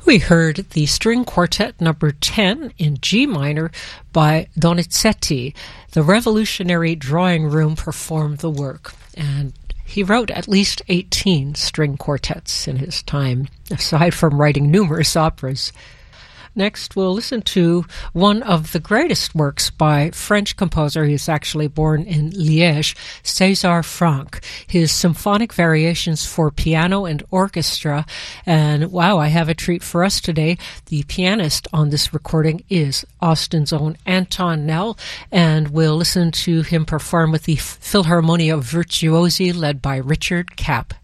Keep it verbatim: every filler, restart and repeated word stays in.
We heard the String Quartet number ten in G minor by Donizetti. The Revolutionary Drawing Room performed the work, and he wrote at least eighteen string quartets in his time, aside from writing numerous operas. Next, we'll listen to one of the greatest works by French composer. He is actually born in Liège, César Franck. His symphonic variations for piano and orchestra. And wow, I have a treat for us today. The pianist on this recording is Austin's own Anton Nell, and we'll listen to him perform with the Philharmonia Virtuosi led by Richard Kapp.